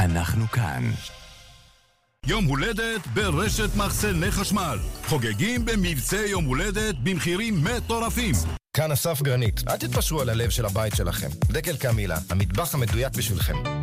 אנחנו כאן. יום הולדת ברשת מחסני חשמל. חוגגים במבצע יום הולדת במחירים מטורפים. כאן אסף גרנית. אל תתפשרו על הלב של הבית שלכם. דקל קמילה, המטבח המדויק בשבילכם.